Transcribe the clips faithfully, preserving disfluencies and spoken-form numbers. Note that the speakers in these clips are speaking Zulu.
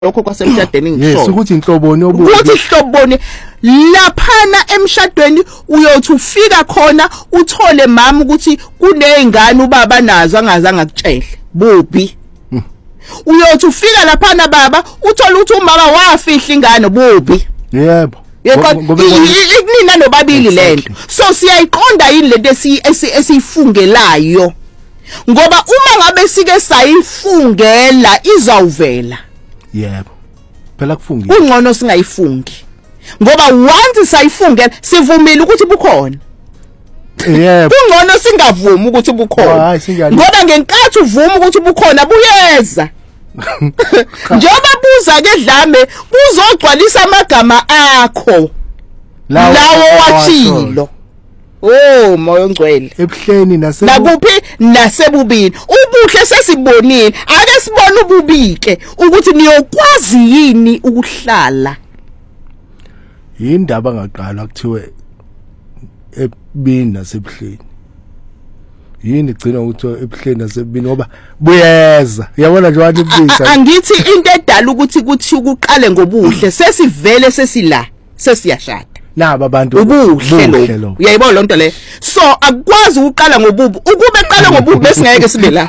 lokho kwasemshadweni ngisho yes ukuthi inhloboni obubi ukuthi ihloboni laphana emshadweni uyothi ufika khona uthole mama ukuthi kunezingane ubaba nazo angazange akutshele bubi uyothi ufika laphana baba uthola ukuthi umama wafihla ingane bubi yebo ikunina nobabili lento so siyayiqonda yini lento esiyifungelayo ngoba uma ngabe sike sayifungela izawuvela yebo phela kufungile ungcono singayifungi ngoba once sayifungela sivumile ukuthi bukhona yebo ungcono singavumi ukuthi bukhona ngoba ngenkathi uvuma ukuthi bukhona buyeza njengoba buza ke dlame buzogcwalisa amagama akho lawo wachilo oh moyo ngcwele ebuhleni nase nakuphi nasebubini ubuhle sesibonile ake sibone ububike ukuthi niyokwazi yini ukuhlala yindaba ngaqala kuthiwe ebini nasebuhleni yini gcina ukuthi ebuhleni nasebini ngoba buyeza uyabona nje wathi ubisa angithi into edala ukuthi kuthi ukuqale ngobuhle sesivele sesila sesiyashada naba abantu ubuhle lo uyayibona lonto le so akwazi ukuqala ngobubi ukube eqala ngobubi bese ngeke sibe la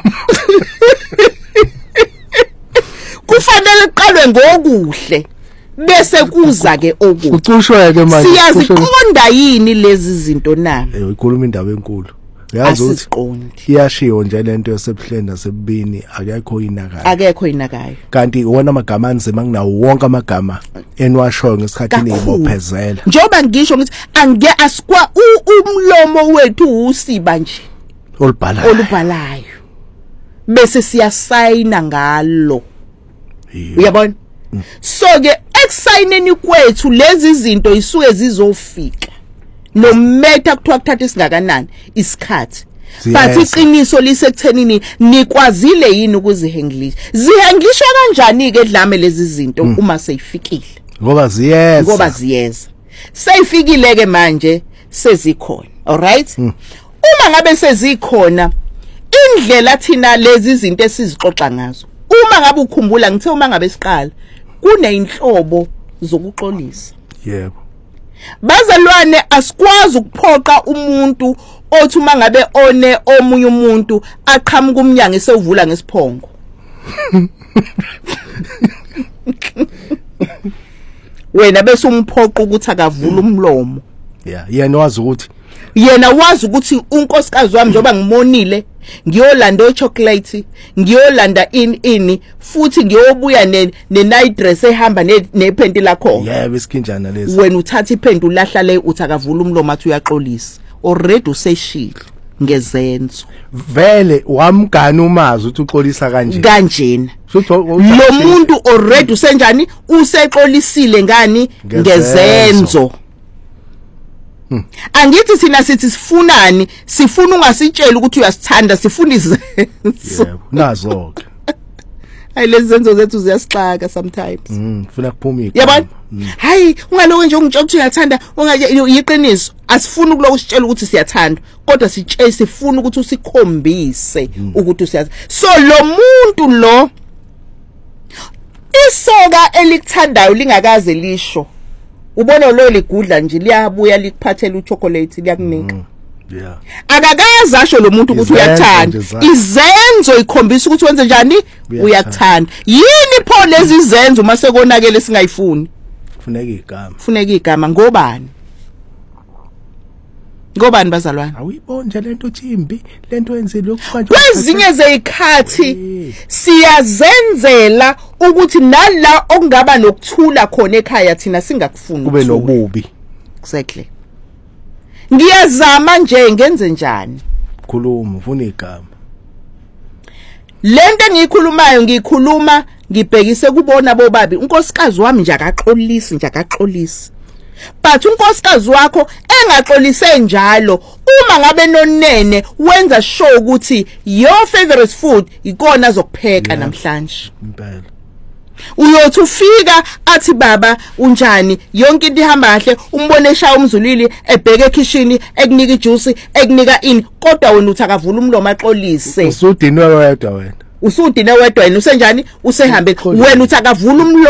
kufanele iqalwe ngokuhle bese kuza ke okuhle ucushwe ke manje siyaziqonda yini lezi zinto na eh uyikhuluma indaba enkulu yazi ukuthi iyashiyo nje lento yasebuhleni nasebini akekho inakayo akekho inakayo kanti wona amagama anzima kunawo wonke amagama enwashoyo ngesikhathi nibophezela njoba ngisho ngithi ange asikwa umlomo wethu usiba nje olubhalayo olubhalayo bese siyasayina ngalo uyabona so ke ekusayineni kwethu lezi zinto isuke zizofika no matter kuthiwa kuthatha isingakanani isikhathi but iqiniso lisekuthenini nikwazile yini ukuzihenglisha zihenglisha kanjani ke dlame lezi zinto uma seyifikile ngoba ziyeza ngoba ziyeza seyifikile ke manje sezikhona alright uma ngabe sezikhona indlela thina lezi zinto esizixoxa ngazo uma ngabe ukhumbula ngithe uma ngabe siqala kuneyinhlobo zokuxolisa yebo bazalwane asikwazi ukuphoqa umuntu othi uma ngabe one omunye umuntu aqhamuka umnyango esevula ngesiphongo wena bese umphoqa ukuthi akavula umlomo yeah yena wazi ukuthi yena wazi ukuthi unkosikazi wami njoba ngimonile ngiyolanda ichocolate ngiyolanda in ini futhi ngiyobuya ne night dress ehamba nephenti lakho yebo isikhinjana lezi wena uthatha iphenti ulahla le uthi akavula umlomo athi uyaxolisa already useshilo ngezenzo vele wamgani umazi uthi uxolisa kanje kanjena lo muntu already usenjani usexolisile ngani ngezenzo Hmm. Angithi thina sithi sifunani sifuna ungasitshela ukuthi uyasithanda sifuna izenzo yebo nazo ke hayi lezi zenzo zethu ziyasixaka sometimes mhm ufuna kuphuma igama yabona hayi ungaloku nje ungitshela ukuthi uyathanda ungayiqiniso asifuni ukuloku sitshela ukuthi siyathanda kodwa sitshela sifuna ukuthi usikhombise ukuthi usiyathanda so lo muntu lo isoka elikuthandayo lingakaze lisho ubona lo ligudla nje liyabuya likuphathela uchocolate liyakunika yeah akakazi asho lo muntu ukuthi uyathanda izenzo ikhombisa ukuthi wenze njani uyathanda yini pho lezi izenzo mase konakele singayifuni kufuneka igama kufuneka igama ngobani ngobani bazalwane awuyibona nje lento thimbi lento yenzile lokufanje kwezinye zezikhathi siyazenzela ukuthi nala okungaba nokuthula khona ekhaya thina singakufuni kube nobubi exactly ngiyazama nje ngenze njani khuluma ufuna igama lento engiyikhulumayo ngiyikhuluma ngibhekise kubona bobabi unkosikazi wami nje akaxolisi nje akaxolisi but unkosikazi wakho engaxolise njalo uma ngabe nonene wenza sure ukuthi your favorite food ikona zokupheka namhlanje impela uyothi ufika athi baba unjani yonke into ihamba kahle umbone eshaya umzulili ebheke ekitchen ekunika ijuice ekunika ini kodwa wena uthi akavula umlomo axolise usudinwe wedwa wena usudine wedwa yena usenjani usehambile wena uthi akavula umlomo